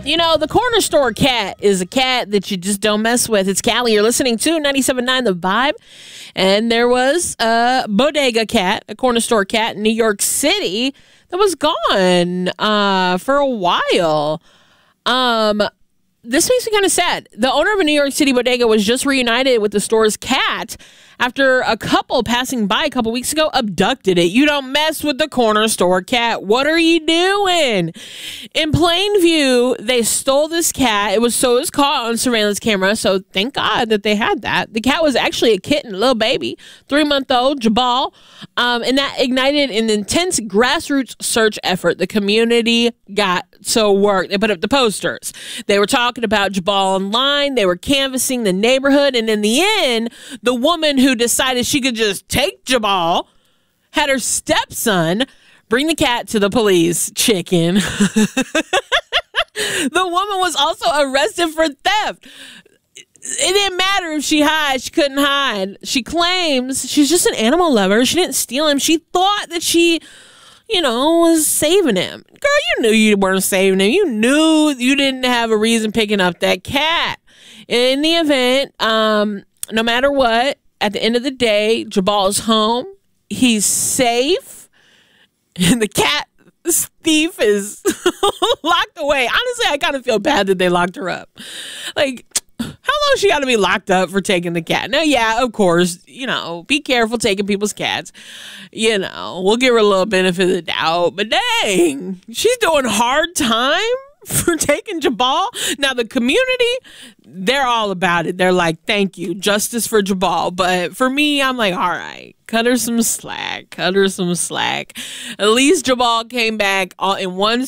You know, the corner store cat is a cat that you just don't mess with. It's Callie. You're listening to 97.9 The Vibe. And there was a bodega cat, a corner store cat in New York City that was gone for a while. This makes me kind of sad. The owner of a New York City bodega was just reunited with the store's cat after a couple passing by a couple weeks ago abducted it. You don't mess with the corner store cat. What are you doing? In plain view, they stole this cat. It was caught on surveillance camera, so thank God that they had that. The cat was actually a kitten, a little baby, 3-month-old, Jabal, and that ignited an intense grassroots search effort. The community got to work. They put up the posters. They were talking about Jabal online. They were canvassing the neighborhood, and in the end, the woman who decided she could just take Jabal had her stepson bring the cat to the police. Chicken. The woman was also arrested for theft. It didn't matter if she hid. She couldn't hide. She claims she's just an animal lover. She didn't steal him. She thought that she, was saving him. Girl, you knew you weren't saving him. You knew you didn't have a reason picking up that cat. In the event, no matter what, at the end of the day, Jabal is home. He's safe. And the cat thief is locked away. Honestly, I kind of feel bad that they locked her up. Like, how long she got to be locked up for taking the cat? Now, yeah, of course, be careful taking people's cats. We'll give her a little benefit of the doubt. But dang, she's doing hard time for taking Jabal. Now, the community, they're all about it. They're like, thank you, justice for Jabal. But for me, I'm like, all right, cut her some slack. At least Jabal came back in one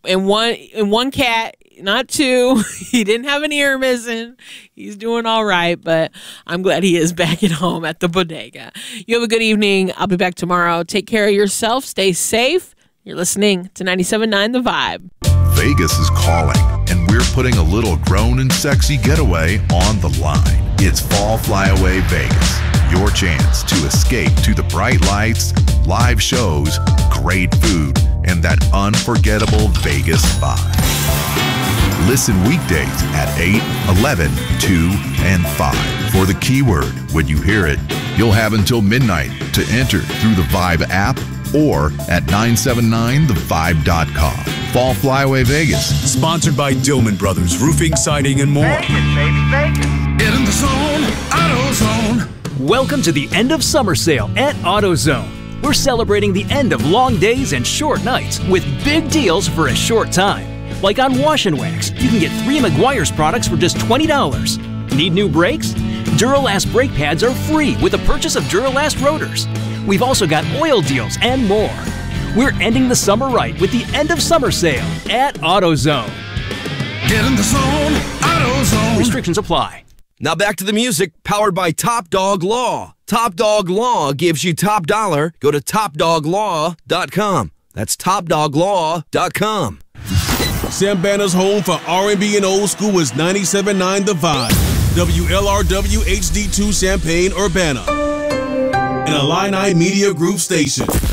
cat, not two. He didn't have an ear missing. He's doing all right, but I'm glad he is back at home at the bodega. You have a good evening. I'll be back tomorrow. Take care of yourself. Stay safe. You're listening to 97.9 The Vibe. Vegas is calling, and we're putting a little grown and sexy getaway on the line. It's Fall Flyaway Vegas, your chance to escape to the bright lights, live shows, great food, and that unforgettable Vegas vibe. Listen weekdays at 8, 11, 2, and 5 for the keyword. When you hear it, you'll have until midnight to enter through the Vibe app or at 979thevibe.com. Fall Flyaway Vegas. Sponsored by Dillman Brothers Roofing, Siding, and more. Vegas, baby, Vegas. Get in the zone, AutoZone. Welcome to the end of summer sale at AutoZone. We're celebrating the end of long days and short nights with big deals for a short time. Like on Wash and Wax, you can get 3 Meguiar's products for just $20. Need new brakes? Duralast brake pads are free with the purchase of Duralast rotors. We've also got oil deals and more. We're ending the summer right with the end of summer sale at AutoZone. Get in the zone, AutoZone. Restrictions apply. Now back to the music, powered by Top Dog Law. Top Dog Law gives you top dollar. Go to topdoglaw.com. That's topdoglaw.com. Sam Banner's home for R&B and old school is 97.9 The Vibe. WLRW HD2 Champaign, Urbana. An Illini Media Group station.